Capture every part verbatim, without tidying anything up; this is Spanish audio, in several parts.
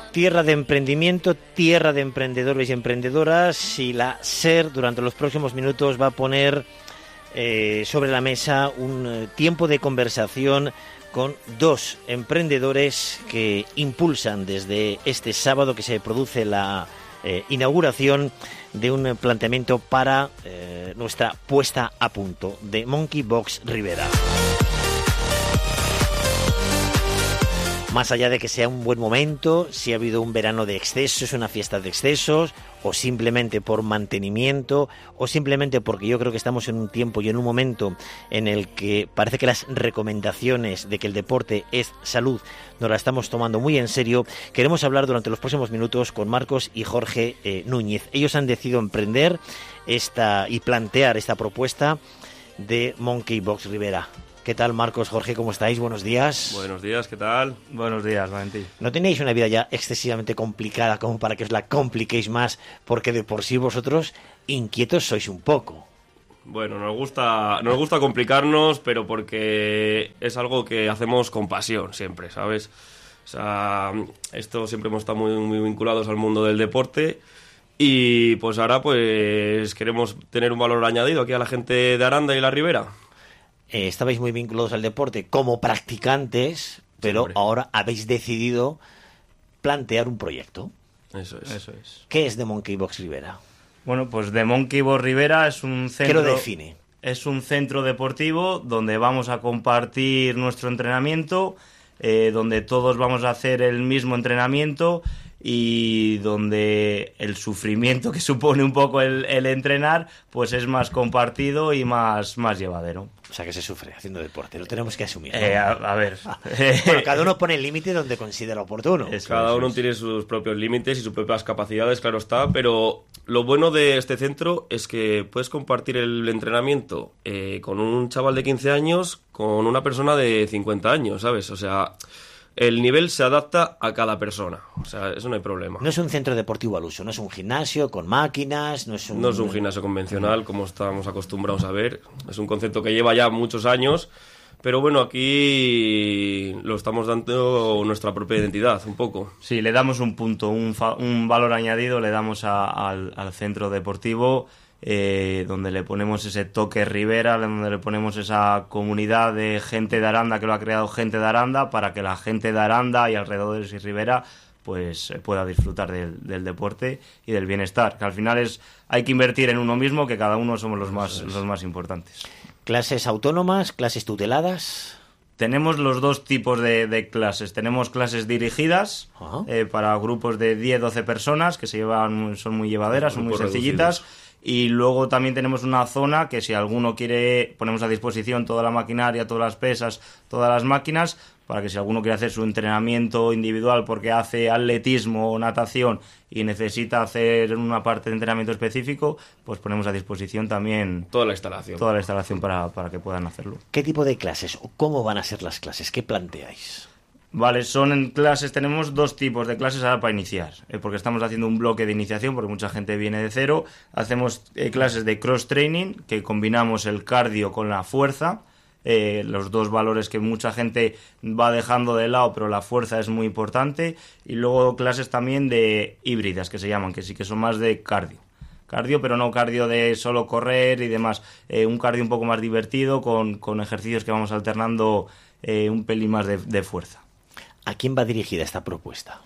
Tierra de emprendimiento, tierra de emprendedores y emprendedoras, y la SER durante los próximos minutos va a poner eh, sobre la mesa un eh, tiempo de conversación con dos emprendedores que impulsan desde este sábado que se produce la eh, inauguración de un planteamiento para eh, nuestra puesta a punto de Monkey Box Ribera. Más allá de que sea un buen momento, si ha habido un verano de excesos, una fiesta de excesos, o simplemente por mantenimiento, o simplemente porque yo creo que estamos en un tiempo y en un momento en el que parece que las recomendaciones de que el deporte es salud nos la estamos tomando muy en serio, queremos hablar durante los próximos minutos con Marcos y Jorge eh, Núñez. Ellos han decidido emprender esta y plantear esta propuesta de Monkey Box Ribera. ¿Qué tal, Marcos, Jorge? ¿Cómo estáis? Buenos días. Buenos días, ¿qué tal? Buenos días, Valentín. ¿No tenéis una vida ya excesivamente complicada como para que os la compliquéis más? Porque de por sí vosotros inquietos sois un poco. Bueno, nos gusta, nos gusta complicarnos, pero porque es algo que hacemos con pasión siempre, ¿sabes? O sea, esto siempre hemos estado muy, muy vinculados al mundo del deporte y pues ahora pues queremos tener un valor añadido aquí a la gente de Aranda y la Ribera. Eh, estabais muy vinculados al deporte como practicantes, pero Siempre. Ahora habéis decidido plantear un proyecto. Eso es. Eso es. ¿Qué es The Monkey Box Ribera? Bueno, pues The Monkey Box Ribera es un centro... ¿Qué lo define? Es un centro deportivo donde vamos a compartir nuestro entrenamiento, eh, donde todos vamos a hacer el mismo entrenamiento y donde el sufrimiento que supone un poco el, el entrenar, pues es más compartido y más, más llevadero. O sea, que se sufre haciendo deporte, lo tenemos que asumir, ¿no? Eh, a, a ver... Bueno, cada uno pone el límite donde considera oportuno. Eso, Cada eso uno es. tiene sus propios límites y sus propias capacidades, claro está, pero lo bueno de este centro es que puedes compartir el entrenamiento eh, con un chaval de quince años con una persona de cincuenta años, ¿sabes? O sea, el nivel se adapta a cada persona, o sea, eso no hay problema. No es un centro deportivo al uso, no es un gimnasio con máquinas, no es un... No es un gimnasio convencional como estamos acostumbrados a ver, es un concepto que lleva ya muchos años, pero bueno, aquí lo estamos dando nuestra propia identidad, un poco. Sí, le damos un punto, un, fa- un valor añadido, le damos a- al, al centro deportivo, eh, donde le ponemos ese toque Ribera, donde le ponemos esa comunidad de gente de Aranda, que lo ha creado gente de Aranda, para que la gente de Aranda y alrededores y Ribera pues eh, pueda disfrutar del, del deporte y del bienestar, que al final es hay que invertir en uno mismo, que cada uno somos los más, los más importantes. ¿Clases autónomas, clases tuteladas? Tenemos los dos tipos de, de clases. Tenemos clases dirigidas Ajá. eh, para grupos de diez doce personas que se llevan son muy llevaderas, son muy Grupos sencillitas. reducidos. Y luego también tenemos una zona que si alguno quiere, ponemos a disposición toda la maquinaria, todas las pesas, todas las máquinas, para que si alguno quiere hacer su entrenamiento individual porque hace atletismo o natación y necesita hacer una parte de entrenamiento específico, pues ponemos a disposición también Toda la instalación. toda la instalación para, para que puedan hacerlo. ¿Qué tipo de clases o cómo van a ser las clases? ¿Qué planteáis? Vale, son en clases, tenemos dos tipos de clases ahora para iniciar, eh, porque estamos haciendo un bloque de iniciación, porque mucha gente viene de cero. Hacemos eh, clases de cross-training, que combinamos el cardio con la fuerza, eh, los dos valores que mucha gente va dejando de lado, pero la fuerza es muy importante. Y luego clases también de híbridas, que se llaman, que sí que son más de cardio. Cardio, pero no cardio de solo correr y demás. Eh, un cardio un poco más divertido, con, con ejercicios que vamos alternando eh, un pelín más de, de fuerza. ¿A quién va dirigida esta propuesta?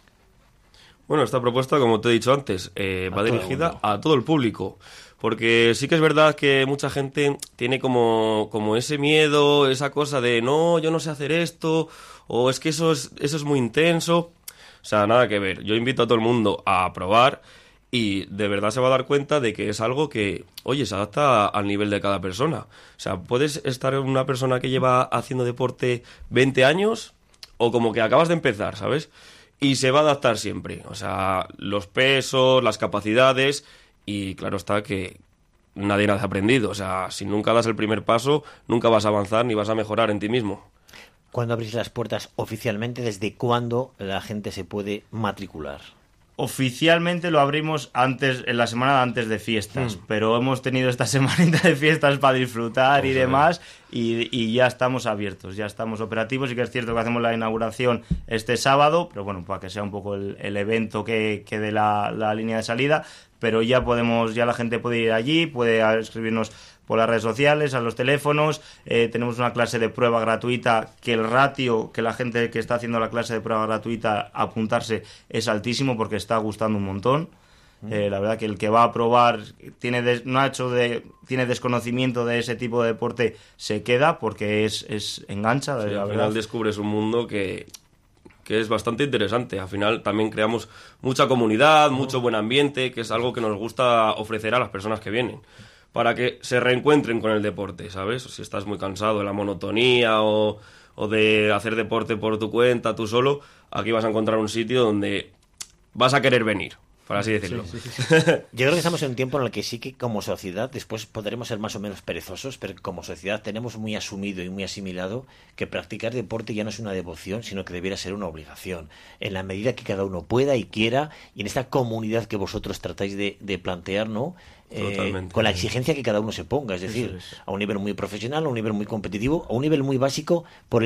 Bueno, esta propuesta, como te he dicho antes, eh, A va todo el dirigida mundo. a todo el público. Porque sí que es verdad que mucha gente tiene como, como ese miedo, esa cosa de no, yo no sé hacer esto, o es que eso es, eso es muy intenso. O sea, nada que ver. Yo invito a todo el mundo a probar y de verdad se va a dar cuenta de que es algo que, oye, se adapta al nivel de cada persona. O sea, puedes estar una persona que lleva haciendo deporte veinte años o como que acabas de empezar, ¿sabes? Y se va a adaptar siempre. O sea, los pesos, las capacidades y claro está que nadie nace aprendido. O sea, si nunca das el primer paso, nunca vas a avanzar ni vas a mejorar en ti mismo. ¿Cuándo abrís las puertas oficialmente? ¿Desde cuándo la gente se puede matricular? Oficialmente lo abrimos antes, en la semana antes de fiestas, mm. pero hemos tenido esta semanita de fiestas para disfrutar y demás, y, y ya estamos abiertos, ya estamos operativos. Y que es cierto que hacemos la inauguración este sábado, pero bueno, para que sea un poco el, el evento que, que dé la, la línea de salida, pero ya podemos, ya la gente puede ir allí, puede escribirnos por las redes sociales, a los teléfonos. Eh, tenemos una clase de prueba gratuita, que el ratio que la gente que está haciendo la clase de prueba gratuita apuntarse es altísimo, porque está gustando un montón. Eh, la verdad que el que va a probar tiene des, no ha hecho de, tiene desconocimiento de ese tipo de deporte, se queda porque es, es engancha. Sí, la al verdad. final descubres un mundo que, que es bastante interesante. Al final también creamos mucha comunidad, mucho buen ambiente, que es algo que nos gusta ofrecer a las personas que vienen, para que se reencuentren con el deporte, ¿sabes? Si estás muy cansado de la monotonía o, o de hacer deporte por tu cuenta, tú solo, aquí vas a encontrar un sitio donde vas a querer venir, por así decirlo. Sí, sí, sí, sí. Yo creo que estamos en un tiempo en el que sí que como sociedad después podremos ser más o menos perezosos, pero como sociedad tenemos muy asumido y muy asimilado que practicar deporte ya no es una devoción, sino que debiera ser una obligación, en la medida que cada uno pueda y quiera, y en esta comunidad que vosotros tratáis de, de plantear, ¿no? Eh, con la exigencia que cada uno se ponga, es decir, a un nivel muy profesional, a un nivel muy competitivo, a un nivel muy básico, por